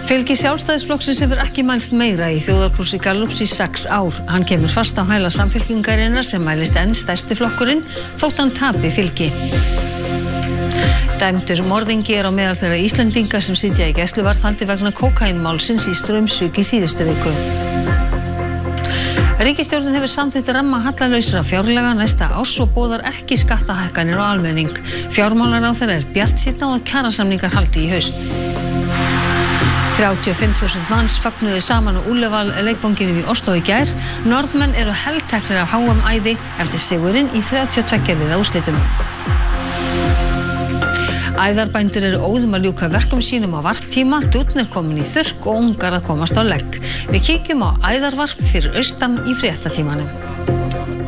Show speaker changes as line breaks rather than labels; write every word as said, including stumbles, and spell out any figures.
Fylgi Sjálfstæðisflokksins hefur ekki mælst meira í þjóðarpúlsi Gallups í sex ár. Hann kemur fast á hæla Samfylkingarinnar sem mælist enn stærsti flokkurinn þótt hann tapi fylgi. Dæmdur morðingi er á meðal þeirra Íslendinga sem sitja í gæsluvarðhaldi vegna kókaínmálsins í Straumsvík í síðustu viku. Ríkisstjórnin hefur samþykkt ramma hallalausra fjárlaga næsta árs og boðar ekki skattahækkanir á almenning. Fjármálaráðherra er bjartsýnn á að kjarasamningar haldi í haust. þrjátíu og fimm þúsund manns fögnuðu saman á Úlleval leikvanginum í Oslo í gær. Norðmenn eru helteknir af H M-æði eftir sigurinn í þrjátíu og tveggja liða úrslitum. Æðarbændur eru óðum að ljúka verkum sínum á varptíma, dúnn er komin í þurrk og ungar að komast á legg. Við kíkjum á æðarvarp fyrir austan í fréttatímanum.